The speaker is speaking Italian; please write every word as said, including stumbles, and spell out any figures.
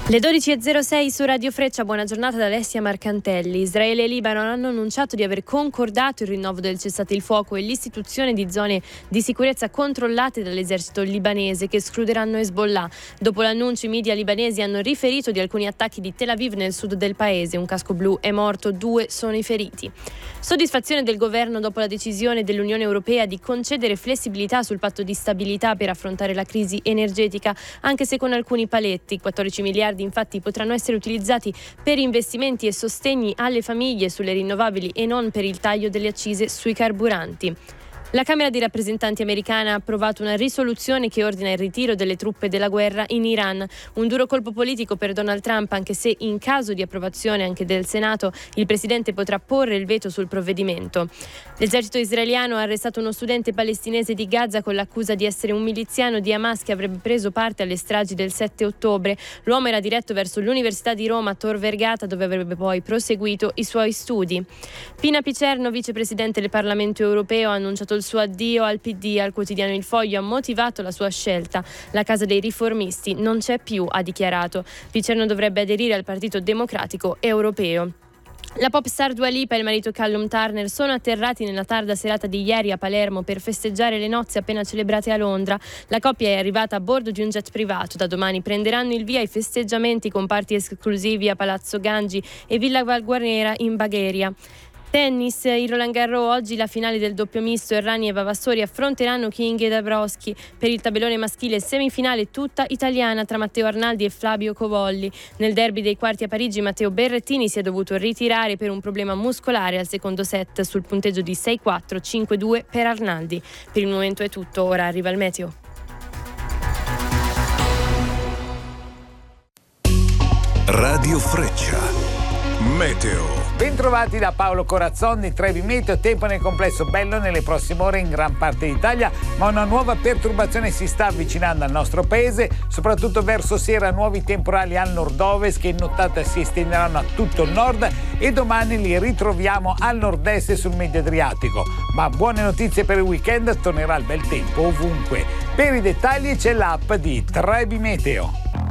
Le dodici e zero sei su Radio Freccia, buona giornata da Alessia Marcantelli. Israele e Libano hanno annunciato di aver concordato il rinnovo del cessate il fuoco e l'istituzione di zone di sicurezza controllate dall'esercito libanese che escluderanno Hezbollah. Dopo l'annuncio, i media libanesi hanno riferito di alcuni attacchi di Tel Aviv nel sud del paese. Un casco blu è morto, due sono i feriti. Soddisfazione del governo dopo la decisione dell'Unione Europea di concedere flessibilità sul patto di stabilità per affrontare la crisi energetica, anche se con alcuni paletti. quattordici miliardi infatti potranno essere utilizzati per investimenti e sostegni alle famiglie sulle rinnovabili e non per il taglio delle accise sui carburanti. La Camera dei rappresentanti americana ha approvato una risoluzione che ordina il ritiro delle truppe della guerra in Iran. Un duro colpo politico per Donald Trump, anche se in caso di approvazione anche del Senato il presidente potrà porre il veto sul provvedimento. L'esercito israeliano ha arrestato uno studente palestinese di Gaza con l'accusa di essere un miliziano di Hamas che avrebbe preso parte alle stragi del sette ottobre. L'uomo era diretto verso l'Università di Roma Tor Vergata, dove avrebbe poi proseguito i suoi studi. Pina Picerno, vicepresidente del Parlamento europeo, ha annunciato il suo addio al P D. Al quotidiano Il Foglio ha motivato la sua scelta. La casa dei riformisti non c'è più, ha dichiarato. Picerno dovrebbe aderire al Partito Democratico Europeo. La pop star Dua Lipa e il marito Callum Turner sono atterrati nella tarda serata di ieri a Palermo per festeggiare le nozze appena celebrate a Londra. La coppia è arrivata a bordo di un jet privato. Da domani prenderanno il via i festeggiamenti con party esclusivi a Palazzo Gangi e Villa Valguarnera in Bagheria. Tennis, il Roland Garros, oggi la finale del doppio misto. Errani e Vavassori affronteranno King e Dabrowski. Per il tabellone maschile semifinale tutta italiana tra Matteo Arnaldi e Flavio Covolli. Nel derby dei quarti a Parigi Matteo Berrettini si è dovuto ritirare per un problema muscolare al secondo set sul punteggio di sei quattro cinque due per Arnaldi. Per il momento è tutto, ora arriva il meteo. Radio Freccia, meteo. Bentrovati da Paolo Corazzoni. Trevi Meteo, tempo nel complesso bello nelle prossime ore in gran parte d'Italia, ma una nuova perturbazione si sta avvicinando al nostro paese, soprattutto verso sera nuovi temporali al nord-ovest che in nottata si estenderanno a tutto il nord e domani li ritroviamo al nord-est e sul medio Adriatico. Ma buone notizie per il weekend, tornerà il bel tempo ovunque. Per i dettagli c'è l'app di Trevi Meteo.